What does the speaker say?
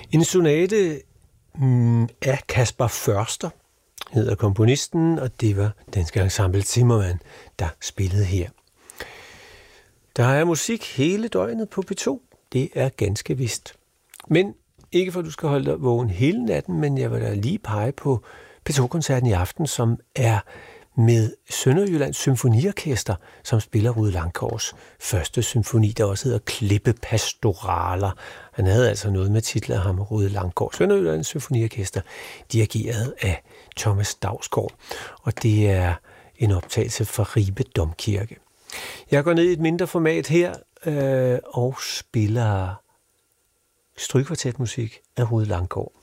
En sonate af Caspar Förster hedder komponisten, og det var Danske Ensemble Zimmermann, der spillede her. Der er musik hele døgnet på P2. Det er ganske vist. Men ikke for, at du skal holde dig vågen hele natten, men jeg vil da lige pege på P2-koncerten i aften, som er med Sønderjyllands Symfoniorkester, som spiller Rued Langgaards første symfoni, der også hedder Klippepastoraler. Han havde altså noget med titler af ham, Rued Langgaard. Sønderjyllands Symfoniorkester, dirigeret af Thomas Dausgaard, og det er en optagelse fra Ribe Domkirke. Jeg går ned i et mindre format her og spiller strygekvartetmusik af Rued Langgaard.